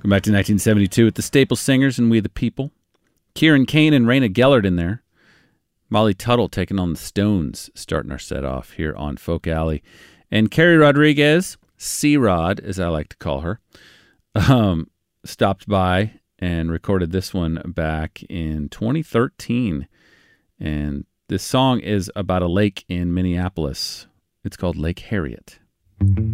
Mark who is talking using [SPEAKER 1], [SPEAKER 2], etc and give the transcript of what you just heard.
[SPEAKER 1] Go back to 1972 with the Staple Singers and We the People. Kieran Kane and Raina Gellert in there. Molly Tuttle taking on the Stones, starting our set off here on Folk Alley. And Carrie Rodriguez, C-Rod, as I like to call her, stopped by and recorded this one back in 2013. And this song is about a lake in Minneapolis. It's called Lake Harriet.